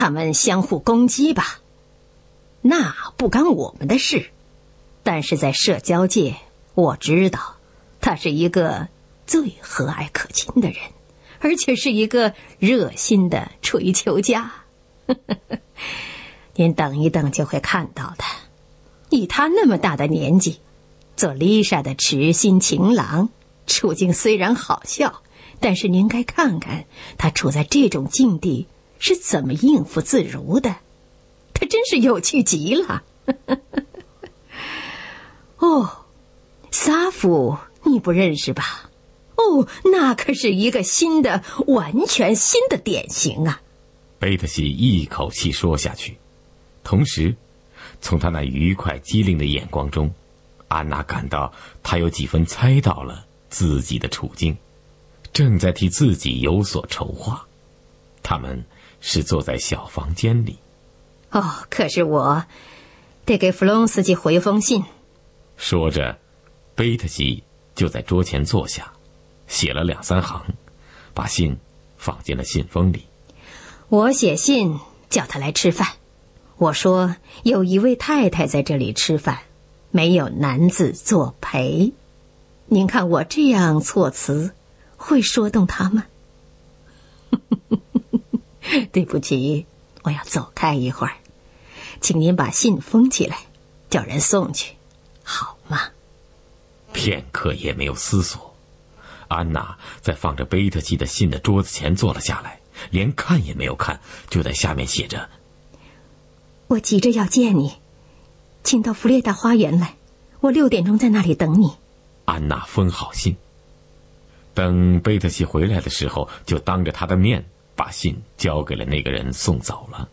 他们相互攻击吧，那不干我们的事。但是在社交界，我知道他是一个最和蔼可亲的人，而且是一个热心的锤球家。您等一等就会看到的。以他那么大的年纪，做丽莎的痴心情郎，处境虽然好笑，但是您该看看他处在这种境地是怎么应付自如的，他真是有趣极了。哦，萨福你不认识吧？哦，那可是一个新的，完全新的典型啊！ 贝特西一口气说下去，同时从他那愉快机灵的眼光中，安娜感到他有几分猜到了自己的处境，正在替自己有所筹划。他们是坐在小房间里。 哦，可是我得给弗隆斯基回封信。 说着，贝特西就在桌前坐下，写了2-3行，把信放进了信封里。 我写信叫他来吃饭，我说有一位太太在这里吃饭，没有男子作陪。您看我这样措辞会说动他吗？对不起，我要走开一会儿，请您把信封起来，叫人送去，好吗？ 片刻也没有思索，安娜在放着贝特西的信的桌子前坐了下来，连看也没有看，就在下面写着： 我急着要见你，请到弗列达花园来，我6点钟在那里等你。 安娜封好信，等贝特西回来的时候，就当着他的面把信交给了那个人送走了。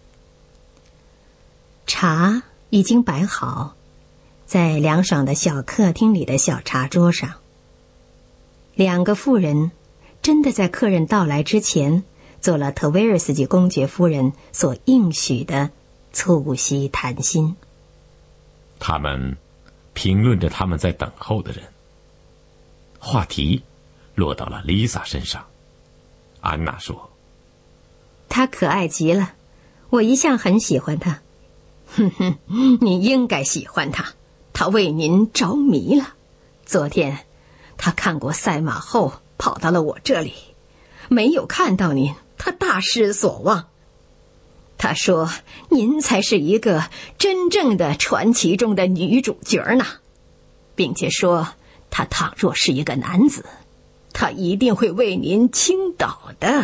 茶已经摆好，在凉爽的小客厅里的小茶桌上。2个妇人真的在客人到来之前做了特维尔斯基公爵夫人所应许的促膝谈心。 他们评论着他们在等候的人，话题落到了丽莎身上。安娜说： 她可爱极了，我一向很喜欢她。哼哼，你应该喜欢她，她为您着迷了。昨天她看过赛马后跑到了我这里，没有看到您，她大失所望。她说您才是一个真正的传奇中的女主角呢，并且说他倘若是一个男子，他一定会为您倾倒的。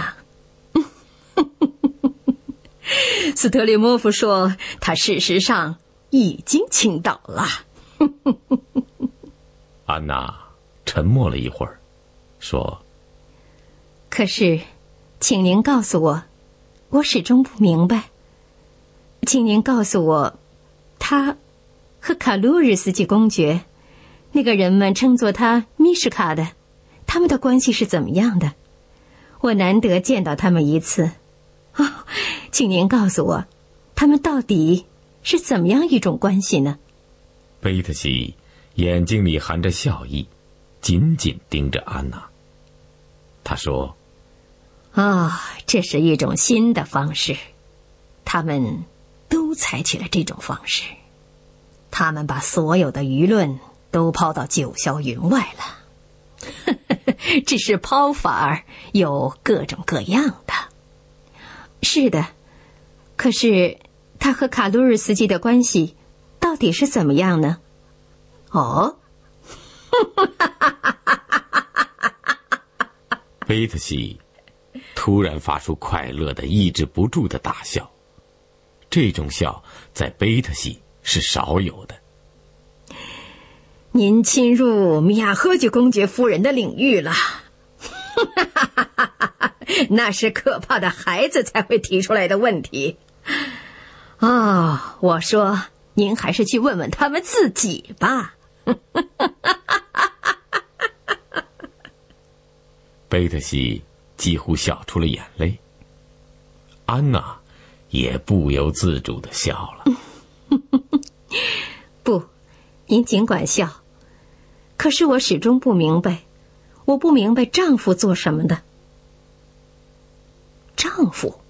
斯特里莫夫说他事实上已经倾倒了。 安娜沉默了一会儿，说： 可是请您告诉我，我始终不明白，请您告诉我，他和卡路日斯基公爵，那个人们称作他米什卡的，他们的关系是怎么样的？我难得见到他们一次。哦，请您告诉我，他们到底是怎么样一种关系呢？ 贝特西眼睛里含着笑意，紧紧盯着安娜。他说： 这是一种新的方式，他们都采取了这种方式，他们把所有的舆论都抛到九霄云外了。只是抛法有各种各样的。是的，可是他和卡路日斯基的关系到底是怎么样呢？哦， 贝特西突然发出快乐的抑制不住的大笑，这种笑在贝特西是少有的。 您侵入米亚赫吉公爵夫人的领域了。那是可怕的孩子才会提出来的问题。我说您还是去问问他们自己吧。 贝特西几乎笑出了眼泪，安娜也不由自主地笑了。 不，您尽管笑，可是我始终不明白，我不明白丈夫做什么的。丈夫